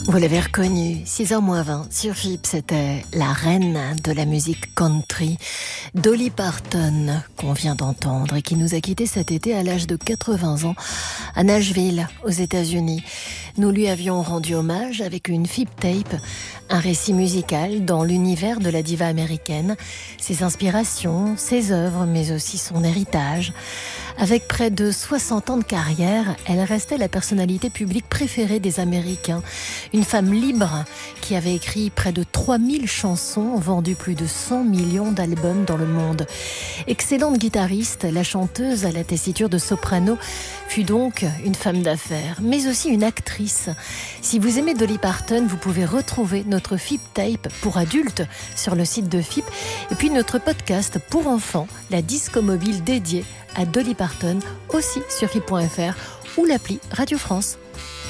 Vous l'avez reconnu, 6h moins 20 sur FIP, c'était la reine de la musique country, Dolly Parton, qu'on vient d'entendre et qui nous a quittés cet été à l'âge de 80 ans à Nashville, aux États-Unis. Nous lui avions rendu hommage avec une FIP tape, un récit musical dans l'univers de la diva américaine, ses inspirations, ses œuvres, mais aussi son héritage. Avec près de 60 ans de carrière, elle restait la personnalité publique préférée des Américains. Une femme libre qui avait écrit près de 3000 chansons, vendu plus de 100 millions d'albums dans le monde. Excellente guitariste, la chanteuse à la tessiture de soprano fut donc une femme d'affaires, mais aussi une actrice. Si vous aimez Dolly Parton, vous pouvez retrouver notre FIP Tape pour adultes sur le site de FIP et puis notre podcast pour enfants, la disco mobile dédiée à Dolly Parton, aussi sur FIP.fr ou l'appli Radio France.